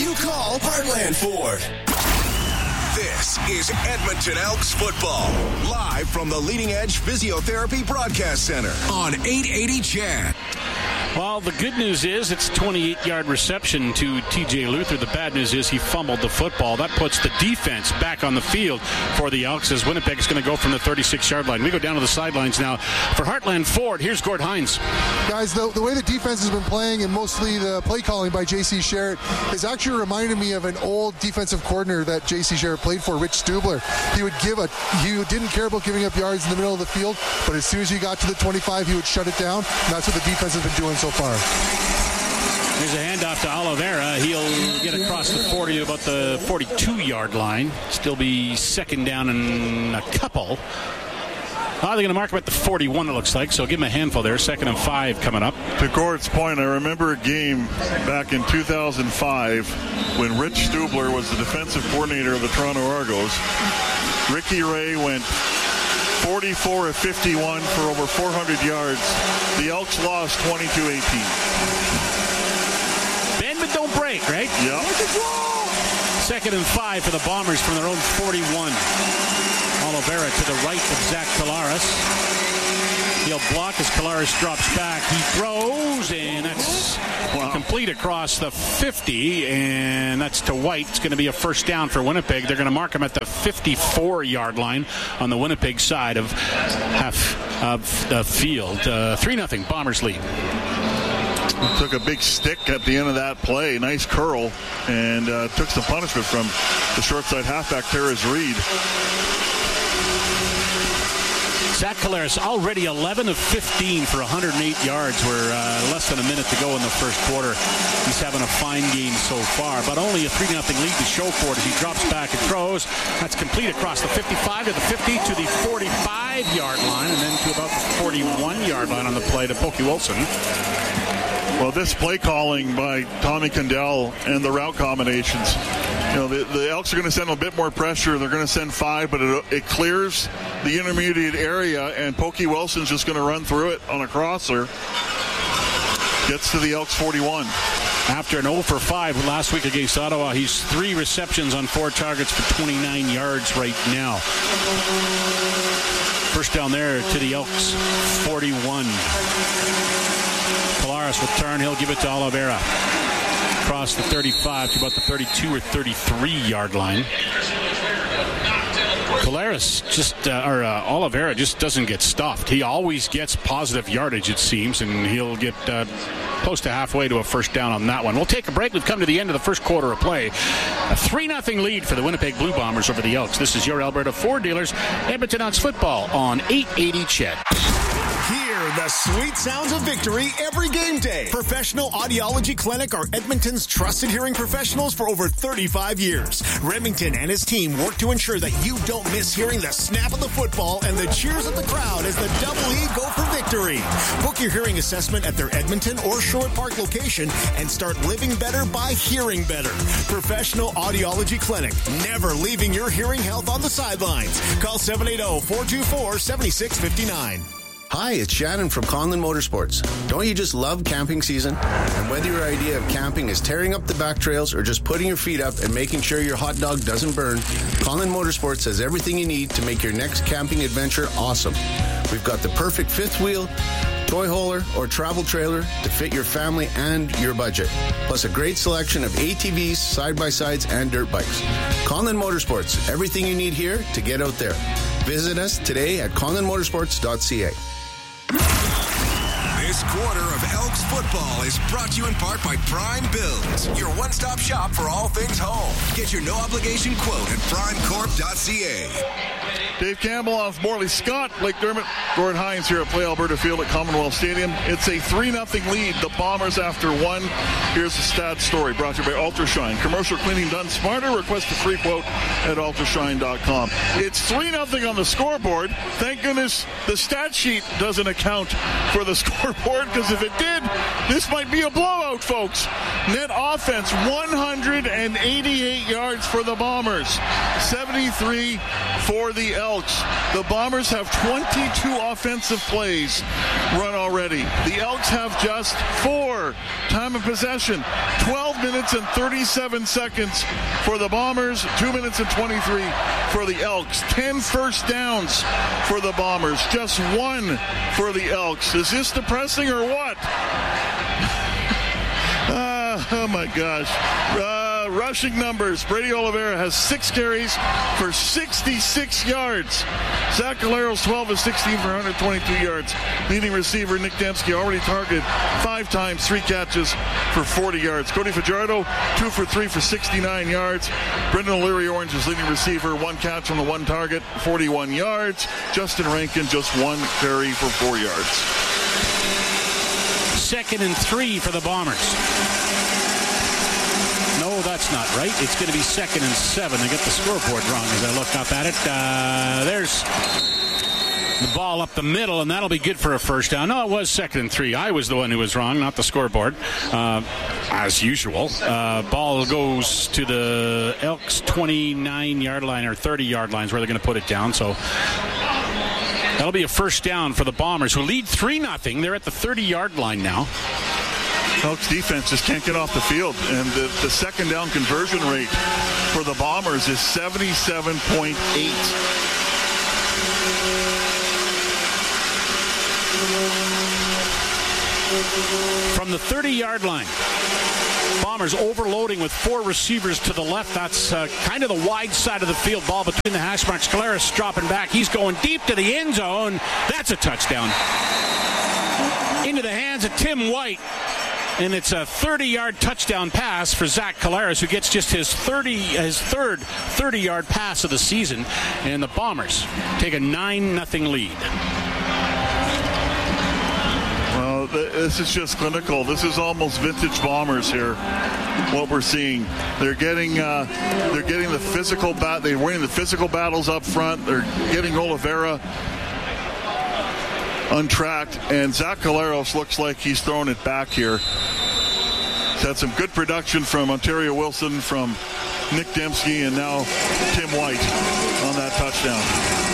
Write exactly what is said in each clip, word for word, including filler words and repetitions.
You call Heartland Ford. This is Edmonton Elks football, live from the Leading Edge Physiotherapy Broadcast Center on eight eighty C H E D. Well, the good news is it's twenty-eight-yard reception to T J Luther. The bad news is he fumbled the football. That puts the defense back on the field for the Elks as Winnipeg is going to go from the thirty-six-yard line. We go down to the sidelines now. For Heartland Ford, here's Gord Hines. Guys, the, the way the defense has been playing and mostly the play calling by J C Sherritt is actually reminding me of an old defensive coordinator that J C Sherritt played for, Rich Stubler. He would give a, he didn't care about giving up yards in the middle of the field, but as soon as you got to the twenty-five, he would shut it down. And that's what the defense has been doing so far. Here's a handoff to Oliveira. He'll get across the forty, about the forty-two-yard line. Still be second down and a couple. Oh, they're going to mark him at the forty-one, it looks like, so give him a handful there. Second and five coming up. To Gord's point, I remember a game back in two thousand five when Rich Stubler was the defensive coordinator of the Toronto Argos. Ricky Ray went forty-four of fifty-one for over four hundred yards. The Elks lost twenty-two eighteen. Bend but don't break, right? Yeah. Second and five for the Bombers from their own forty-one. Oliveira to the right of Zach Collaros. He'll block as Collaros drops back. He throws, and that's wow. complete across the fifty, and that's to White. It's going to be a first down for Winnipeg. They're going to mark him at the fifty-four-yard line on the Winnipeg side of half of the field. Uh, three nothing, Bombers lead. Took a big stick at the end of that play. Nice curl, and uh, took some punishment from the short side halfback, Terrence Reed. Zach Collaros already eleven of fifteen for one hundred eight yards. We're uh, less than a minute to go in the first quarter. He's having a fine game so far, but only a three nothing lead to show for it as he drops back and throws. That's complete across the fifty-five to the fifty to the forty-five-yard line, and then to about the forty-one-yard line on the play to Pokey Wilson. Well, this play calling by Tommy Condell and the route combinations, you know, the, the Elks are going to send a bit more pressure. They're going to send five, but it, it clears the intermediate area, and Pokey Wilson's just going to run through it on a crosser. Gets to the Elks forty-one. After an oh for five last week against Ottawa, he's three receptions on four targets for twenty-nine yards right now. First down there to the Elks forty-one. Collaros will turn. He'll give it to Oliveira. Across the thirty-five to about the thirty-two or thirty-three-yard line. Collaros just, uh, or uh, Oliveira just doesn't get stuffed. He always gets positive yardage, it seems, and he'll get uh, close to halfway to a first down on that one. We'll take a break. We've come to the end of the first quarter of play. A three nothing lead for the Winnipeg Blue Bombers over the Elks. This is your Alberta Ford dealers, Edmonton Elks football on eight eighty C H E D. Hear the sweet sounds of victory every game day. Professional Audiology Clinic are Edmonton's trusted hearing professionals for over thirty-five years. Remington and his team work to ensure that you don't miss hearing the snap of the football and the cheers of the crowd as the Double E go for victory. Book your hearing assessment at their Edmonton or Sherwood Park location and start living better by hearing better. Professional Audiology Clinic, never leaving your hearing health on the sidelines. Call seven eight zero, four two four, seven six five nine. Hi, it's Shannon from Conlon Motorsports. Don't you just love camping season? And whether your idea of camping is tearing up the back trails or just putting your feet up and making sure your hot dog doesn't burn, Conlon Motorsports has everything you need to make your next camping adventure awesome. We've got the perfect fifth wheel, toy hauler, or travel trailer to fit your family and your budget. Plus a great selection of A T Vs, side-by-sides, and dirt bikes. Conlon Motorsports, everything you need here to get out there. Visit us today at conlon motorsports dot c a. This quarter of Elks football is brought to you in part by Prime Builds, your one-stop shop for all things home. Get your no-obligation quote at prime corp dot c a. Dave Campbell off Morley Scott, Blake Dermott, Gord Hines here at Play Alberta Field at Commonwealth Stadium. It's a three nothing lead. The Bombers after one. Here's the stat story brought to you by Ultrashine. Commercial cleaning done smarter. Request a free quote at ultrashine dot com. It's three nothing on the scoreboard. Thank goodness the stat sheet doesn't account for the scoreboard, because if it did, this might be a blowout, folks. Net offense, one hundred eighty-eight yards for the Bombers. seventy-three for the Elks. The Bombers have twenty-two offensive plays run already. The Elks have just four. Time of possession, twelve minutes and thirty-seven seconds for the Bombers, two minutes and twenty-three for the Elks. ten first downs for the Bombers, just one for the Elks. Is this depressing or what? Uh, oh my gosh. Uh, rushing numbers. Brady Oliveira has six carries for sixty-six yards. Zach Collaros, twelve of sixteen for one hundred twenty-two yards. Leading receiver Nick Dembski already targeted five times, three catches for forty yards. Cody Fajardo, two for three for sixty-nine yards. Brendan O'Leary Orange is leading receiver, one catch on the one target, forty-one yards. Justin Rankin, just one carry for four yards. Second and three for the Bombers. No, that's not right. It's going to be second and seven. I get the scoreboard wrong as I look up at it. Uh, there's the ball up the middle, and that'll be good for a first down. No, it was second and three. I was the one who was wrong, not the scoreboard, uh, as usual. Uh, ball goes to the Elks' twenty-nine-yard line or thirty-yard lines where they're going to put it down. So that'll be a first down for the Bombers, who lead three nothing. They're at the thirty-yard line now. Elks defense just can't get off the field, and the, the second down conversion rate for the Bombers is seventy-seven point eight. From the thirty-yard line, Bombers overloading with four receivers to the left. That's uh, kind of the wide side of the field. Ball between the hash marks. Collaros dropping back. He's going deep to the end zone. That's a touchdown. Into the hands of Tim White. And it's a thirty-yard touchdown pass for Zach Collaros, who gets just his thirty, his third thirty-yard pass of the season. And the Bombers take a nine nothing lead. Well, this is just clinical. This is almost vintage Bombers here. What we're seeing, they're getting, uh, they're getting the physical bat. They're winning the physical battles up front. They're getting Oliveira untracked, and Zach Collaros looks like he's throwing it back here. He's had some good production from Ontario Wilson, from Nick Dembski, and now Tim White on that touchdown.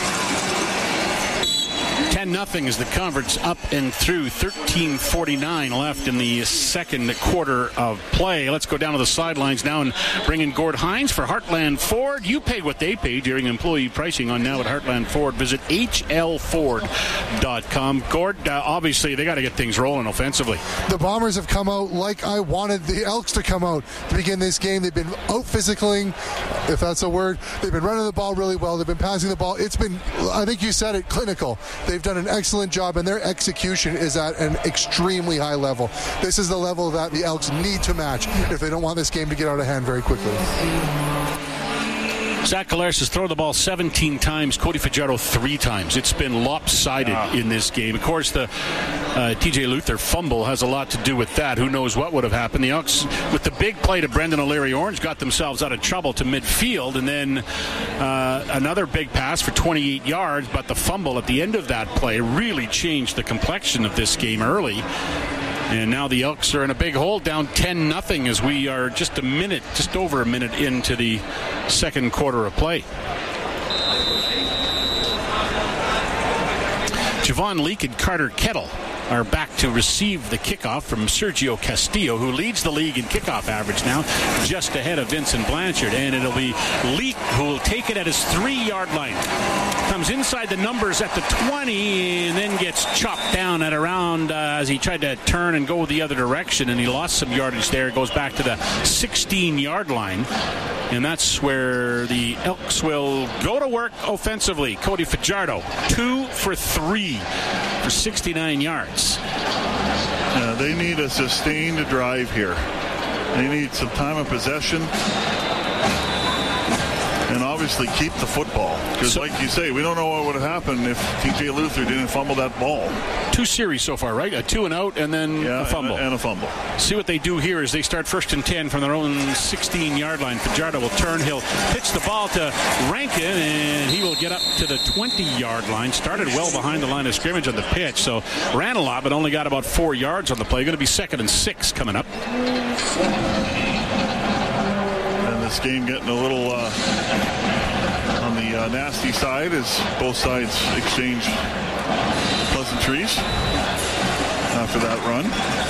ten nothing is the conference up and through. thirteen forty-nine left in the second quarter of play. Let's go down to the sidelines now and bring in Gord Hines for Heartland Ford. You pay what they pay during employee pricing on now at Heartland Ford. Visit H L Ford dot com. Gord, uh, obviously they got to get things rolling offensively. The Bombers have come out like I wanted the Elks to come out to begin this game. They've been out physicaling, if that's a word. They've been running the ball really well. They've been passing the ball. It's been, I think you said it, clinical. They've done an excellent job, and their execution is at an extremely high level. This is the level that the Elks need to match if they don't want this game to get out of hand very quickly. Zach Collaros has thrown the ball seventeen times, Cody Fajardo three times. It's been lopsided yeah. in this game. Of course, the uh, T J Luther fumble has a lot to do with that. Who knows what would have happened. The Elks, with the big play to Brendan O'Leary Orange, got themselves out of trouble to midfield, and then uh, another big pass for twenty-eight yards, but the fumble at the end of that play really changed the complexion of this game early. And now the Elks are in a big hole, down ten nothing as we are just a minute, just over a minute into the second quarter of play. Javon Leake and Carter Kettle are back to receive the kickoff from Sergio Castillo, who leads the league in kickoff average now, just ahead of Vincent Blanchard. And it'll be Leake who will take it at his three-yard line. Comes inside the numbers at the twenty and then gets chopped down at around uh, as he tried to turn and go the other direction, and he lost some yardage there. It goes back to the sixteen-yard line. And that's where the Elks will go to work offensively. Cody Fajardo, two for three for sixty-nine yards. Uh, they need a sustained drive here. They need some time of possession. And obviously keep the football. Because so, like you say, we don't know what would have happened if T J Luther didn't fumble that ball. Two series so far, right? A two and out and then yeah, a fumble. And a, and a fumble. See what they do here is they start first and ten from their own sixteen-yard line. Fajardo will turn. He'll pitch the ball to Rankin, and he will get up to the twenty-yard line. Started well behind the line of scrimmage on the pitch, so ran a lot, but only got about four yards on the play. Going to be second and six coming up. And this game getting a little... Uh on the uh, nasty side as both sides exchange pleasantries after that run.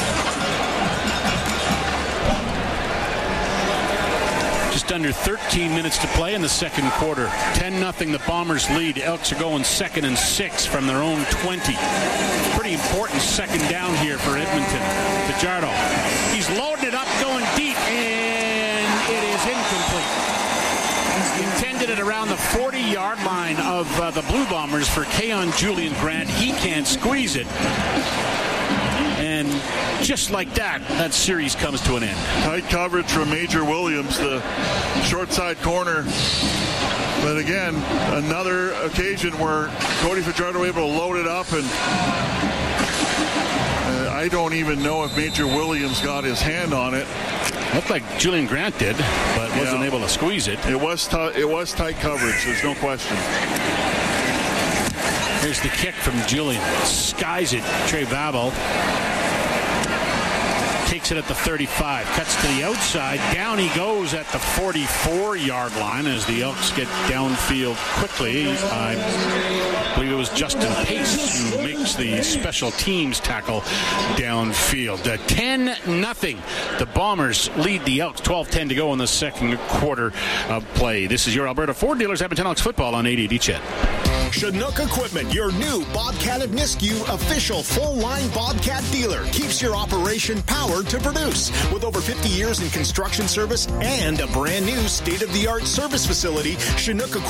Just under thirteen minutes to play in the second quarter. ten nothing the Bombers lead. Elks are going second and six from their own twenty. Pretty important second down here for Edmonton. Fajardo. He's loading it up, going deep, and it is incomplete. Intended it around the forty-yard line of uh, the Blue Bombers for Keon Julian Grant. He can't squeeze it. And just like that, that series comes to an end. Tight coverage from Major Williams, the short side corner. But again, another occasion where Cody Fajardo able to load it up, and uh, I don't even know if Major Williams got his hand on it. Looked like Julian Grant did, but wasn't yeah. able to squeeze it. It was t- it was tight coverage. There's no question. Here's the kick from Julian. Skies it. Trey Babel takes it at the thirty-five. Cuts to the outside. Down he goes at the forty-four-yard line as the Elks get downfield quickly. I believe it was Justin Pace who makes the special teams tackle downfield. Uh, ten nothing. The Bombers lead the Elks. twelve ten to go in the second quarter of play. This is your Alberta Ford Dealers Edmonton Elks football on eighty eighty Chet. Chinook Equipment, your new Bobcat of Nisku official full-line Bobcat dealer, keeps your operation powered to produce. With over fifty years in construction service and a brand new state-of-the-art service facility, Chinook Equipment